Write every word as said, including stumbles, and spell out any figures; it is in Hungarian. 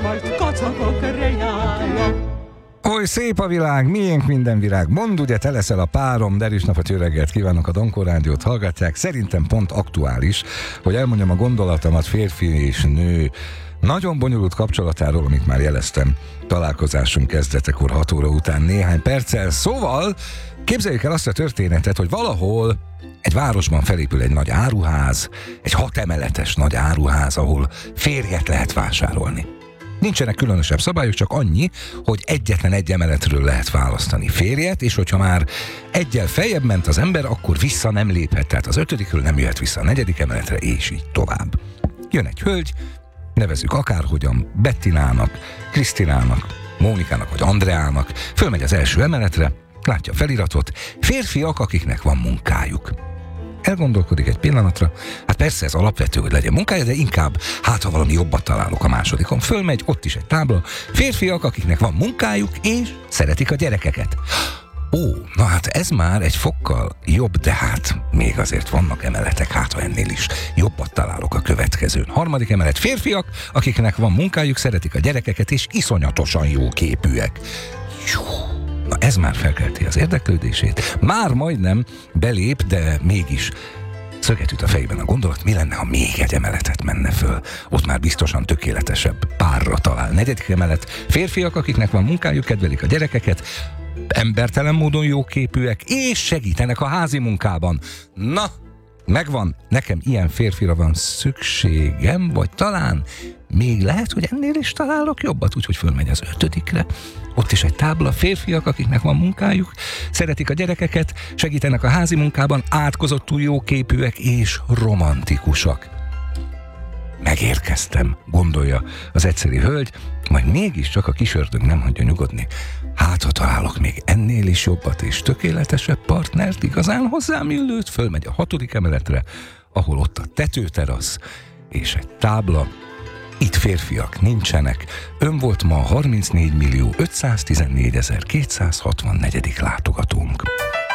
majd kacagok rejája. Oly szép a világ, miénk minden virág. Mond, ugye, te leszel a párom. Derűs napot, jó reggelt kívánok, a Donkor Rádiót hallgatják. Szerintem pont aktuális, hogy elmondjam a gondolatomat férfi és nő nagyon bonyolult kapcsolatáról, amit már jeleztem találkozásunk kezdetekor hat óra után néhány perccel. Szóval képzeljük el azt a történetet, hogy valahol egy városban felépül egy nagy áruház, egy hat emeletes nagy áruház, ahol férjet lehet vásárolni. Nincsenek különösebb szabályok, csak annyi, hogy egyetlen egy emeletről lehet választani férjet, és hogyha már egyel feljebb ment az ember, akkor vissza nem léphet, tehát az ötödikről nem jöhet vissza a negyedik emeletre, és így tovább. Jön egy hölgy, nevezzük akárhogyan, Bettinának, Krisztinának, Mónikának vagy Andreának, fölmegy az első emeletre, látja a feliratot, férfiak, akiknek van munkájuk. Elgondolkodik egy pillanatra, hát persze ez alapvető, hogy legyen munkája, de inkább, hát ha valami jobbat találok a másodikon. Fölmegy, ott is egy tábla, férfiak, akiknek van munkájuk, és szeretik a gyerekeket. Ó, na hát ez már egy fokkal jobb, de hát még azért vannak emeletek, hát ha ennél is jobbat találok a következőn. Harmadik emelet, férfiak, akiknek van munkájuk, szeretik a gyerekeket, és iszonyatosan jó képűek. Jú. Na ez már felkelti az érdeklődését. Már majdnem belép, de mégis szöget üt a fejében a gondolat, mi lenne, ha még egy emeletet menne föl. Ott már biztosan tökéletesebb párra talál. Negyedik emelet, férfiak, akiknek van munkájuk, kedvelik a gyerekeket, embertelen módon jóképűek, és segítenek a házi munkában. Na, megvan, nekem ilyen férfira van szükségem, vagy talán még lehet, hogy ennél is találok jobbat, úgyhogy fölmegy az ötödikre. Ott is egy tábla, férfiak, akiknek van munkájuk, szeretik a gyerekeket, segítenek a házi munkában, átkozottul jóképűek és romantikusak. Megérkeztem, gondolja az egyszerű hölgy, majd mégiscsak a kis ördög nem hagyja nyugodni. Hát, ha találok még ennél is jobbat és tökéletesebb partnert, igazán hozzám illőt, fölmegy a hatodik emeletre, ahol ott a tetőterasz és egy tábla. Itt férfiak nincsenek. Ön volt ma a harmincnégy millió ötszáztizennégy ezer kétszázhatvannégy. látogatónk.